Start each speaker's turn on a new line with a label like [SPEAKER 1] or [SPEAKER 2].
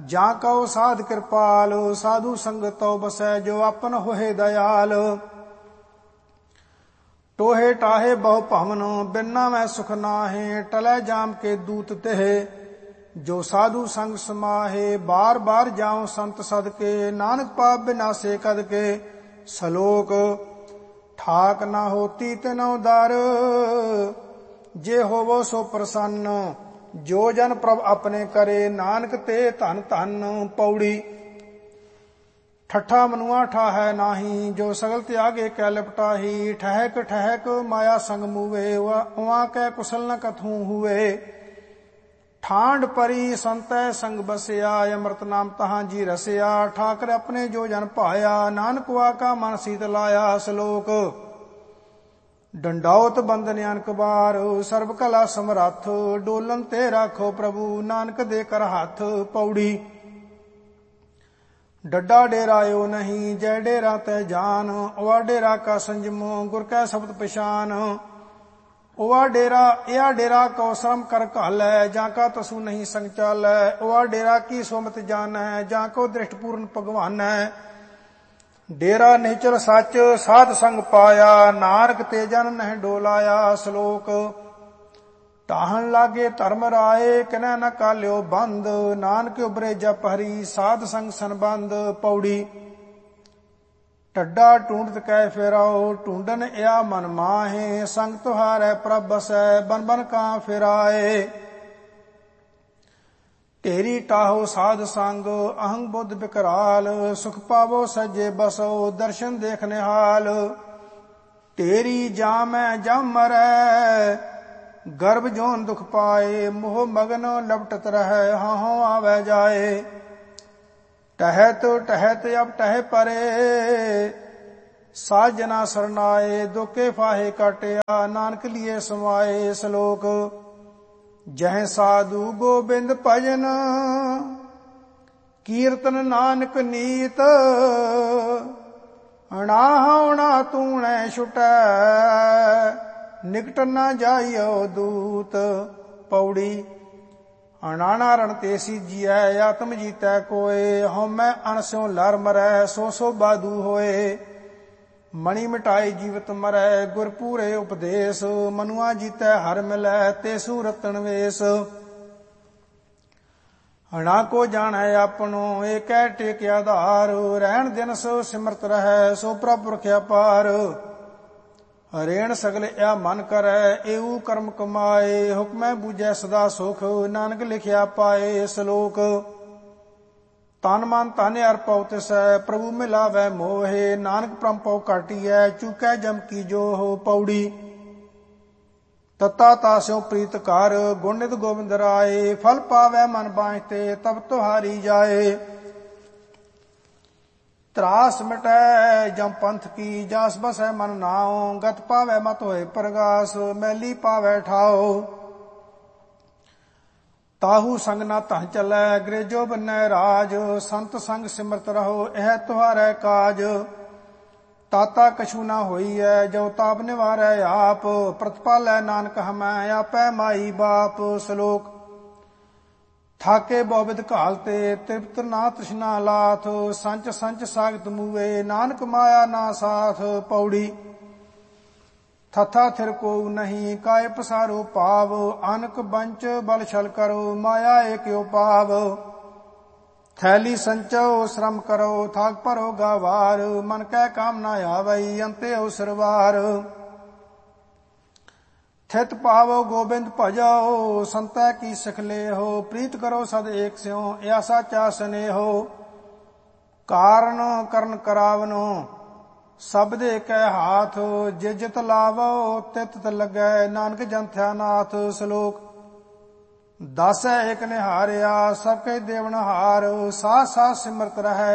[SPEAKER 1] ਜਾਂ ਕਉ ਸਾਧ ਕਿਰਪਾਲ, ਸਾਧु संगत तौ बसै जो आपन होए दयाल। टोहे टाहे बहु भवन, बिना मैं सुख नाहे, टलै जाम के दूत तेह, जो साधु संग समाहे। बार बार जाऊं संत सदके, नानक पाप बिनासे कद के। सलोक ठाक ना होती तिनौ दर, जे होवो सो प्रसन्न। जो जन प्रभ अपने करे, नानक ते धन धन। पौड़ी ठट्ठा मनुआ ठाहै नाही, जो सगल त्यागे कै लिपटाही। ठहक ठहक माया संग मूवे, उहाँ कै कुशल न कथू हुए। ਠਾਂਡ ਪਰੀ ਸੰਤੈ ਸੰਗ ਬਸਿਆ, ਅੰਮ੍ਰਿਤ ਨਾਮ ਤਹਾਂ ਜੀ ਰਸਿਆ। ਠਾਕਰ ਆਪਣੇ ਜੋ ਜਨ ਭਾਇਆ, ਨਾਨਕ ਵਾਕਾ ਮਨ ਸੀਤ ਲਾਇਆ। ਸ਼ਲੋਕ ਡੰਡਾਉਤ ਬੰਦਨ ਅਨਕ ਬਾਰ, ਸਰਬ ਕਲਾ ਸਮਰੱਥ। ਡੋਲਨ ਤੇ ਰਾਖੋ ਪ੍ਰਭੂ, ਨਾਨਕ ਦੇ ਕਰ ਹੱਥ। ਪੌੜੀ ਡੱਡਾ ਡੇਰਾਇਓ ਨਹੀਂ, ਜੈ ਡੇਰਾ ਤੈ ਜਾਨ। ਵਾ ਡੇਰਾ ਕਾ ਸੰਜਮੋ, ਗੁਰ ਕੈ ਸ਼ਬਦ ਪਛਾਨ। ओवा डेरा या डेरा को श्रम कर घालै, जाका तसु नहीं संग चालै। ओवा डेरा की सोमत जानै, जाको दृष्टपूर्ण भगवान है। डेरा निचल सच साध संग पाया, नानक ते जन नह डोलाया। श्लोक टाहन लागे धर्म राए, किनै न काल्यो बंद। नानक उबरे जप हरि, साध संग संबंध। पौड़ी टड्डा ढूंढत कै फिराओ, ढूंढन या मन माहे। संग तुहारै प्रभ बसै, बन बन कां फिराए। ढेरी टाहो साध संग, अहंग बुद्ध विकराल। सुख पावो सजे बसो, दर्शन देख निहाल। ढेरी जामै जम मरै, गर्भ जोन दुख पाए। मोह मगन लपटत रहै, हाहों आवे जाए। टहत टहत अब टह परे, साजना सरनाए। दोके फाहे काटिया, नानक लिए समाए। श्लोक जह साधु गोबिंद भजन, कीर्तन नानक नीत। अणाहणा तूणै छुटै, निकट न जाइयो दूत। पौड़ी अनाना रण ते सीजिया, आत्म जीतै कोय। हਉਮੈ अणस्यों लर मरै, सो सो बादू होए। मणि मिटाई जीवत मरै, गुर पूरे उपदेश। मनुआ जीतै हर मिलै, तेसु रतन वेश। अणा को जानै आपनो, एकै टेक आधार। रहन दिन सो सिमरत रहै, सो प्रभ पुरख अपार। हरेण सगल या मन करै, एऊ कर्म कमाए। हुक्मै बूझै सदा सुख, नानक लिखिया पाए। श्लोक तन मन धन अर्पौ तिसै, प्रभु मिलावै मोहे। नानक परम पौ काटियै, चूकै जम की जोह। पौड़ी तत्ता तास्यों प्रीत कर, गुण नित गोविंद राए। फल पावै मन बाँझते, तब तुहारी जाए। त्रास मिटै जम पंथ की, जास बसै मन नाओ। गत पावै मत होए प्रगास, मैली पावै ठाओ। ताहू संग न तह चलै, अंग्रेजो बन्नै राज। संत संग सिमरत रहो, यह तुहारै काज। ताता कछु न होइयै, जो ताप निवारै आप। प्रतिपालै नानक हमै, आपै माई बाप। श्लोक थाके बहुविध घालते, तृप्त ना तृष्णा लाथ। संच संच सागत मूवे, नानक माया ना साथ। पौड़ी थथा थिर को नहीं, काय पसारो पाव। अनक बंच बल छल करो, माया एक पाव। थैली संचो श्रम करो, थाक भरो गावार। मन कै काम ना आवई, अंते अवसरवार। थित पावो गोबिंद भजाओ, संतै की सिख लेहो। प्रीत करो सद एक स्यों, या साचा स्नेहो। कारण करन करावनो, सबदे कै हाथ। जित लावो तित लगै, नानक जंथ्या नाथ। श्लोक दस एक निहारिया, सब कई देवनहार। साथ साथ सिमरत रहै,